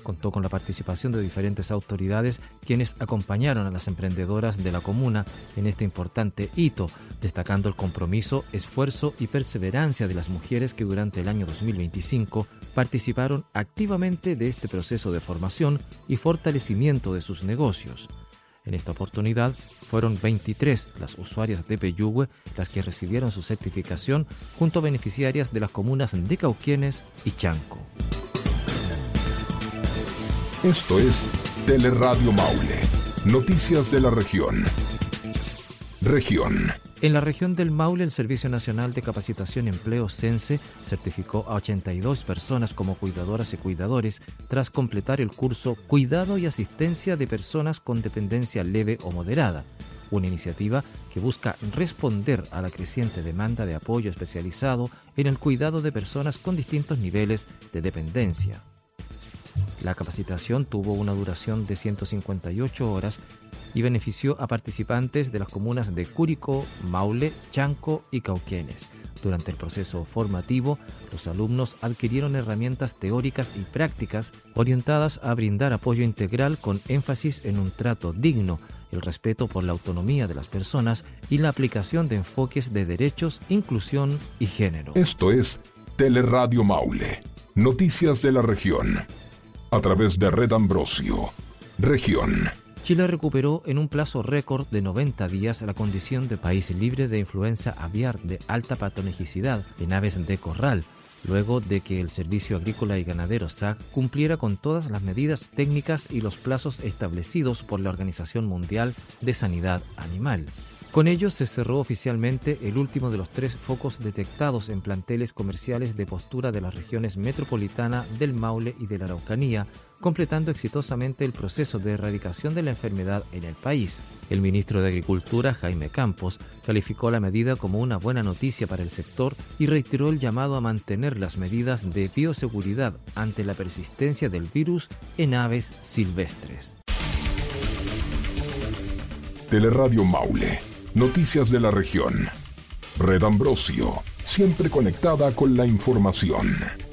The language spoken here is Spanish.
Contó con la participación de diferentes autoridades quienes acompañaron a las emprendedoras de la comuna en este importante hito, destacando el compromiso, esfuerzo y perseverancia de las mujeres que durante el año 2025 participaron activamente de este proceso de formación y fortalecimiento de sus negocios. En esta oportunidad fueron 23 las usuarias de Peyúgue las que recibieron su certificación junto a beneficiarias de las comunas de Cauquenes y Chanco. Esto es Teleradio Maule, noticias de la región. En la región del Maule, el Servicio Nacional de Capacitación y Empleo CENSE certificó a 82 personas como cuidadoras y cuidadores tras completar el curso Cuidado y Asistencia de Personas con Dependencia Leve o Moderada, una iniciativa que busca responder a la creciente demanda de apoyo especializado en el cuidado de personas con distintos niveles de dependencia. La capacitación tuvo una duración de 158 horas y benefició a participantes de las comunas de Curicó, Maule, Chanco y Cauquenes. Durante el proceso formativo, los alumnos adquirieron herramientas teóricas y prácticas orientadas a brindar apoyo integral con énfasis en un trato digno, el respeto por la autonomía de las personas y la aplicación de enfoques de derechos, inclusión y género. Esto es Teleradio Maule, noticias de la región. A través de Red Ambrosio, región. Chile recuperó en un plazo récord de 90 días la condición de país libre de influenza aviar de alta patogenicidad en aves de corral, luego de que el Servicio Agrícola y Ganadero SAC cumpliera con todas las medidas técnicas y los plazos establecidos por la Organización Mundial de Sanidad Animal. Con ello se cerró oficialmente el último de los 3 focos detectados en planteles comerciales de postura de las regiones metropolitana del Maule y de la Araucanía, completando exitosamente el proceso de erradicación de la enfermedad en el país. El ministro de Agricultura, Jaime Campos, calificó la medida como una buena noticia para el sector y reiteró el llamado a mantener las medidas de bioseguridad ante la persistencia del virus en aves silvestres. Teleradio Maule. Noticias de la región. Red Ambrosio, siempre conectada con la información.